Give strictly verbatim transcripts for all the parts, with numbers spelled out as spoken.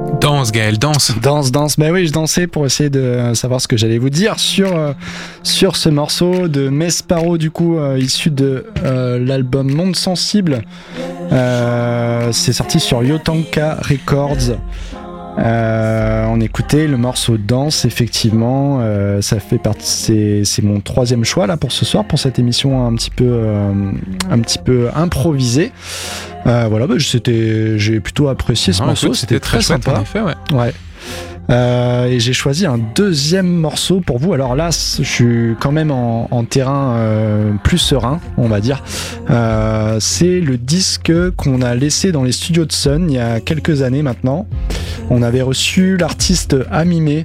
Danse Gaël, danse. Danse, danse. Bah oui, je dansais pour essayer de savoir ce que j'allais vous dire sur, euh, sur ce morceau de Mesparo, du coup, euh, issu de euh, l'album Monde Sensible. Euh, c'est sorti sur Yotanka Records. Euh, on écoutait le morceau Danse, effectivement. Euh, ça fait partie. C'est, c'est mon troisième choix là pour ce soir, pour cette émission un petit peu, euh, un petit peu improvisée. Euh, voilà, bah, c'était, j'ai plutôt apprécié ce non, morceau. Écoute, c'était, c'était très, très sympa. En effet, ouais. Ouais. Euh, et j'ai choisi un deuxième morceau pour vous. Alors là, je suis quand même en, en terrain euh, plus serein, on va dire. Euh, c'est le disque qu'on a laissé dans les studios de Sun il y a quelques années maintenant. On avait reçu l'artiste Amimé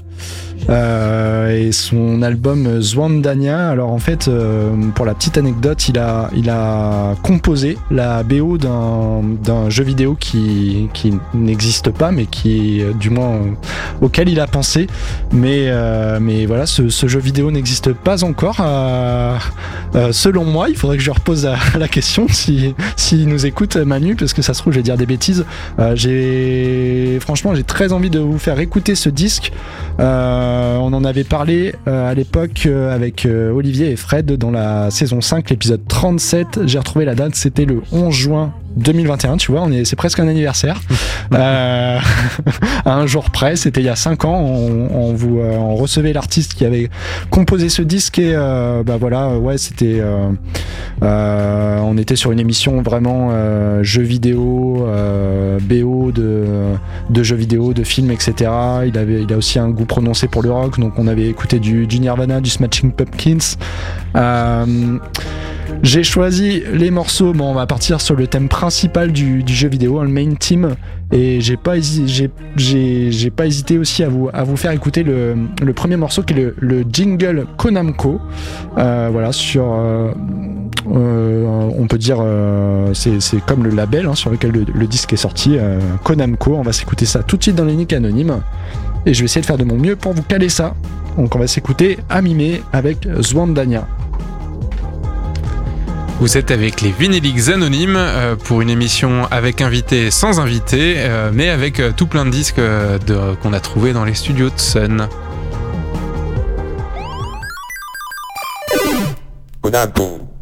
euh, et son album Zwandania. Alors en fait, euh, pour la petite anecdote, il a, il a composé la B O d'un, d'un jeu vidéo qui, qui n'existe pas, mais qui, du moins, auquel il a pensé. Mais, euh, mais voilà, ce, ce jeu vidéo n'existe pas encore. Euh, euh, selon moi, il faudrait que je lui repose la, la question si, s'il nous écoute, Manu, parce que ça se trouve, je vais dire des bêtises. Euh, j'ai, franchement, j'ai très envie de vous faire écouter ce disque. Euh, on en avait parlé euh, à l'époque euh, avec euh, Olivier et Fred dans la saison cinq, l'épisode trente-sept. J'ai retrouvé la date, c'était le onze juin deux mille vingt et un, tu vois, on est, c'est presque un anniversaire. euh, à un jour près, c'était il y a cinq ans, on, on, vous, euh, on recevait l'artiste qui avait composé ce disque et euh, bah voilà, ouais, c'était. Euh, euh, on était sur une émission vraiment euh, jeux vidéo, euh, B O de, de jeux vidéo, de films, et cetera. Il, avait, il a aussi un goût prononcé pour le rock, donc on avait écouté du, du Nirvana, du Smashing Pumpkins. Euh, J'ai choisi les morceaux, bon, on va partir sur le thème principal du, du jeu vidéo, le main theme, et j'ai pas, hési- j'ai, j'ai, j'ai pas hésité aussi à vous, à vous faire écouter le, le premier morceau qui est le, le jingle Konamco. Euh, voilà, sur, euh, euh, on peut dire, euh, c'est, c'est comme le label hein, sur lequel le, le disque est sorti, euh, Konamco. On va s'écouter ça tout de suite dans les nicks anonymes, et je vais essayer de faire de mon mieux pour vous caler ça. Donc on va s'écouter Amimé avec Zwandania. Vous êtes avec les Vinyliques Anonymes euh, pour une émission avec invité, sans invité, euh, mais avec euh, tout plein de disques euh, de, qu'on a trouvés dans les studios de Sun. Konamco.